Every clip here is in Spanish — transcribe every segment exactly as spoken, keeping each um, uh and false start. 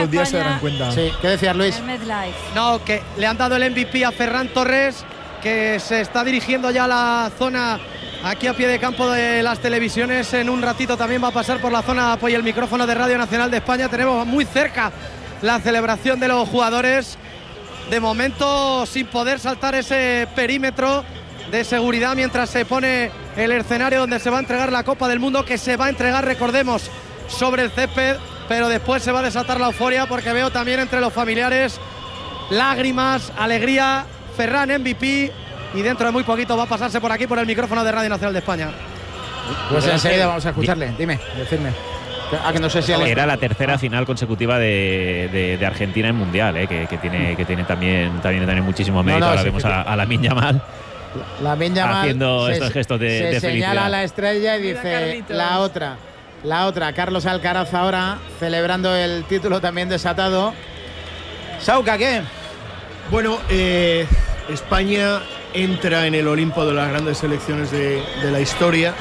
los días se darán cuenta. Sí, ¿qué decías, Luis? No, que le han dado el M V P a Ferran Torres, que se está dirigiendo ya a la zona aquí a pie de campo de las televisiones. En un ratito también va a pasar por la zona de apoyo el micrófono de Radio Nacional de España. Tenemos muy cerca la celebración de los jugadores. De momento sin poder saltar ese perímetro de seguridad mientras se pone el escenario donde se va a entregar la Copa del Mundo, que se va a entregar, recordemos, sobre el césped, pero después se va a desatar la euforia porque veo también entre los familiares lágrimas, alegría. Ferran M V P, y dentro de muy poquito va a pasarse por aquí por el micrófono de Radio Nacional de España. Pues enseguida vamos a escucharle. Dime, decirme. Ah, que no sé si era la tercera final consecutiva de, de, de Argentina en Mundial, eh, que, que tiene que tiene también también, también muchísimo mérito. No, no, ahora sí, vemos a, a Lamine Yamal Lamine Yamal haciendo se, estos gestos de, se de felicidad. Señala a la estrella y dice la otra, la otra. Carlos Alcaraz ahora celebrando el título también desatado. Sauca, ¿qué? Bueno, eh, España entra en el Olimpo de las grandes selecciones de, de la historia.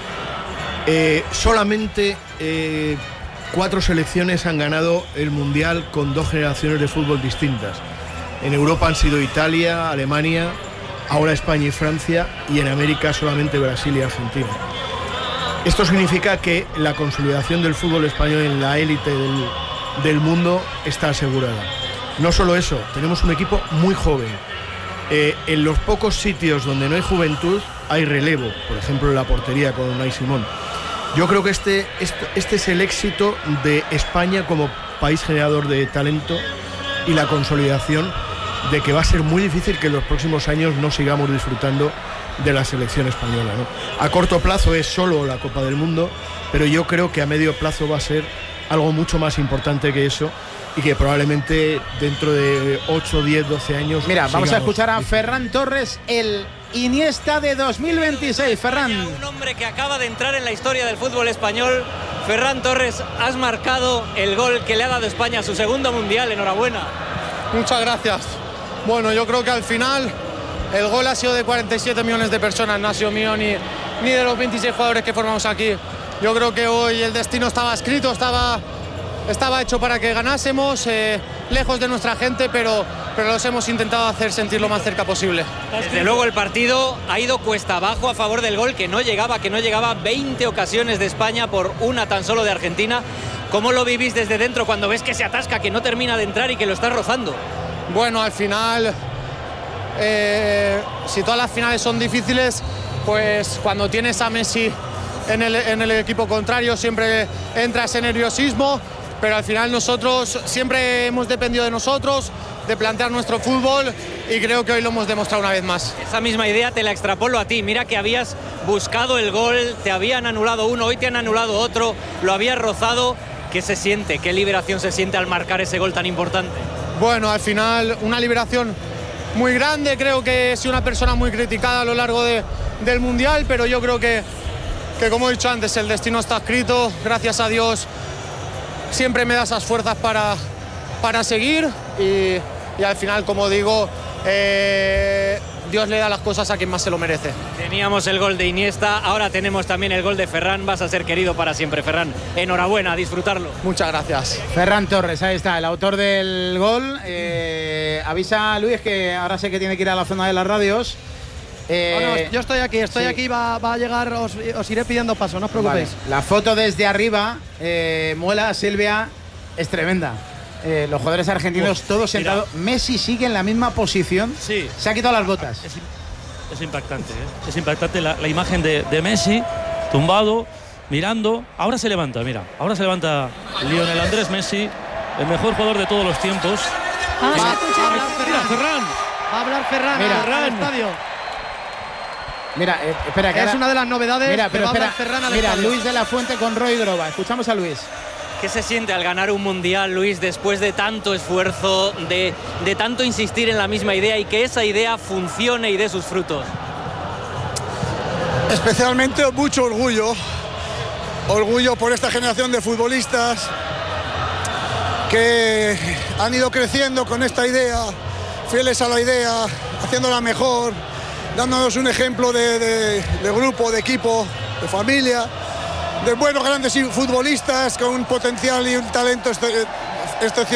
Eh, solamente eh, cuatro selecciones han ganado el Mundial con dos generaciones de fútbol distintas. En Europa han sido Italia, Alemania, ahora España y Francia, y en América solamente Brasil y Argentina. Esto significa que la consolidación del fútbol español en la élite del, del mundo está asegurada. No solo eso, tenemos un equipo muy joven. Eh, en los pocos sitios donde no hay juventud hay relevo, por ejemplo en la portería con Unai Simón. Yo creo que este, este, este es el éxito de España como país generador de talento y la consolidación de que va a ser muy difícil que en los próximos años no sigamos disfrutando de la selección española, ¿no? A corto plazo es solo la Copa del Mundo, pero yo creo que a medio plazo va a ser algo mucho más importante que eso, y que probablemente dentro de ocho, diez, doce años... Mira, vamos a escuchar a Ferran Torres, el Iniesta de dos mil veintiséis. Ferran. Un hombre que acaba de entrar en la historia del fútbol español. Ferran Torres, has marcado el gol que le ha dado España a su segundo Mundial. Enhorabuena. Muchas gracias. Bueno, yo creo que al final el gol ha sido de cuarenta y siete millones de personas, no ha sido mío ni, ni de los veintiséis jugadores que formamos aquí. Yo creo que hoy el destino estaba escrito, estaba... Estaba hecho para que ganásemos, eh, lejos de nuestra gente, pero, pero los hemos intentado hacer sentir lo más cerca posible. Desde luego el partido ha ido cuesta abajo a favor del gol, que no llegaba, que no llegaba. veinte ocasiones de España por una tan solo de Argentina. ¿Cómo lo vivís desde dentro cuando ves que se atasca, que no termina de entrar y que lo está rozando? Bueno, al final, eh, si todas las finales son difíciles, pues cuando tienes a Messi en el, en el equipo contrario siempre entra ese nerviosismo. Pero al final nosotros siempre hemos dependido de nosotros, de plantear nuestro fútbol, y creo que hoy lo hemos demostrado una vez más. Esa misma idea te la extrapolo a ti. Mira que habías buscado el gol, te habían anulado uno, hoy te han anulado otro, lo habías rozado. ¿Qué se siente? ¿Qué liberación se siente al marcar ese gol tan importante? Bueno, al final una liberación muy grande. Creo que he sido una persona muy criticada a lo largo de, del Mundial, pero yo creo que, que, como he dicho antes, el destino está escrito. Gracias a Dios siempre me da esas fuerzas para, para seguir, y, y al final, como digo, eh, Dios le da las cosas a quien más se lo merece. Teníamos el gol de Iniesta, ahora tenemos también el gol de Ferran. Vas a ser querido para siempre, Ferran. Enhorabuena, a disfrutarlo. Muchas gracias. Ferran Torres, ahí está, el autor del gol. Eh, avisa a Luis que ahora sé que tiene que ir a la zona de las radios. Eh, oh, no, yo estoy aquí, estoy sí. aquí, va, va a llegar, os, os iré pidiendo paso, no os preocupéis. Vale. La foto desde arriba, eh, Muela, Silvia, es tremenda. Eh, los jugadores argentinos Uf, todos sentados. Messi sigue en la misma posición. Sí. Se ha quitado las botas. Es, es impactante, ¿eh? Es impactante la, la imagen de, de Messi, tumbado, mirando. Ahora se levanta, mira. Ahora se levanta Lionel Andrés Messi, el mejor jugador de todos los tiempos. Vamos a escuchar. Mira, Ferran. Va a hablar Ferran. Mira, Ferran al estadio. Mira, eh, espera, que es ahora... una de las novedades. Mira, pero que va espera, a Ferran al mira, estadio. Luis de la Fuente con Roy Groba. Escuchamos a Luis. ¿Qué se siente al ganar un mundial, Luis, después de tanto esfuerzo, de, de tanto insistir en la misma idea y que esa idea funcione y dé sus frutos? Especialmente mucho orgullo. Orgullo por esta generación de futbolistas que han ido creciendo con esta idea, fieles a la idea, haciéndola mejor, dándonos un ejemplo de, de, de grupo, de equipo, de familia, de buenos grandes futbolistas con un potencial y un talento excepcional.